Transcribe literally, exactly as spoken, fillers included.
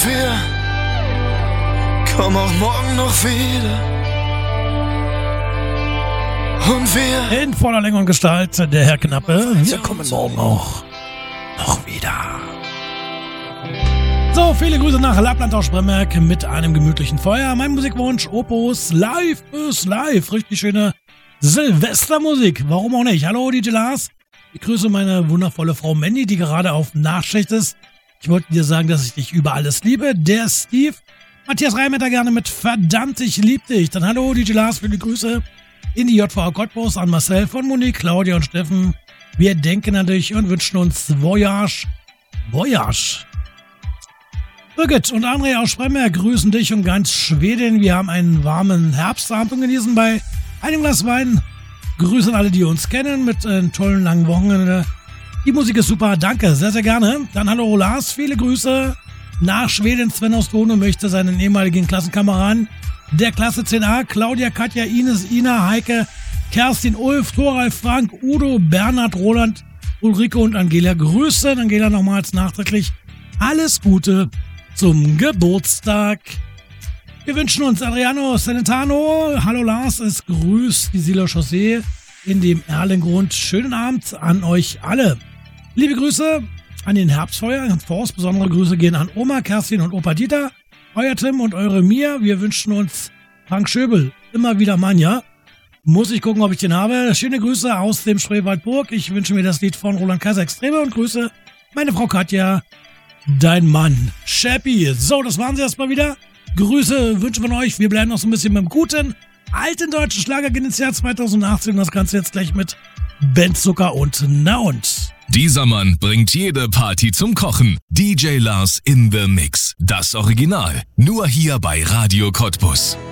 Und wir kommen auch morgen noch wieder. Und wir in voller Länge und Gestalt, der Herr Knappe. Wir kommen morgen auch noch wieder. So, viele Grüße nach Lappland aus Spremberg mit einem gemütlichen Feuer. Mein Musikwunsch, Opus, live ist live. Richtig schöne Silvestermusik. Warum auch nicht? Hallo, D J Lars. Ich grüße meine wundervolle Frau Mandy, die gerade auf Nachtschicht ist. Ich wollte dir sagen, dass ich dich über alles liebe. Der Steve, Matthias Reimetter gerne mit verdammt, ich lieb dich. Dann hallo, D J Lars, viele Grüße in die J V A Cottbus an Marcel von Monique, Claudia und Steffen. Wir denken an dich und wünschen uns Voyage, Voyage. Birgit und André aus Spremberg grüßen dich und ganz Schweden. Wir haben einen warmen Herbstabend und genießen bei einem Glas Wein. Grüßen alle, die uns kennen, mit einem tollen langen Wochenende. Die Musik ist super, danke, sehr, sehr gerne. Dann hallo Lars, viele Grüße nach Schweden. Sven aus Tono möchte seinen ehemaligen Klassenkameraden der Klasse zehn a, Claudia, Katja, Ines, Ina, Heike, Kerstin, Ulf, Thoralf, Frank, Udo, Bernhard, Roland, Ulrike und Angela grüßen. Angela nochmals nachträglich alles Gute zum Geburtstag. Wir wünschen uns Adriano Celentano. Hallo Lars, es grüßt die Sieler Chaussee in dem Erlengrund. Schönen Abend an euch alle. Liebe Grüße an den Herbstfeuer und Forst. Besondere Grüße gehen an Oma, Kerstin und Opa Dieter. Euer Tim und eure Mia. Wir wünschen uns Frank Schöbel. Immer wieder Manja. Muss ich gucken, ob ich den habe. Schöne Grüße aus dem Spreewaldburg. Ich wünsche mir das Lied von Roland Kaiser Extreme und grüße meine Frau Katja, dein Mann Shappy. So, das waren sie erstmal wieder. Grüße wünschen von euch. Wir bleiben noch so ein bisschen beim guten alten deutschen Schlager ins Jahr zweitausendachtzehn. Das Ganze jetzt gleich mit Ben Zucker und Na und. Dieser Mann bringt jede Party zum Kochen. D J Lars in the Mix. Das Original. Nur hier bei Radio Cottbus.